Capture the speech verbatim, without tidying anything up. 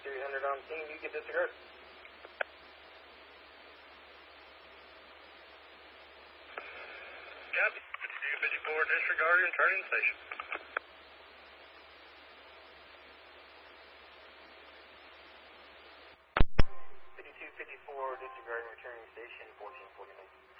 three hundred on scene, you get disregard. Copy. fifty-two fifty-four, disregard and turning station. fifty-two fifty-four, disregard and returning station, fourteen forty-nine.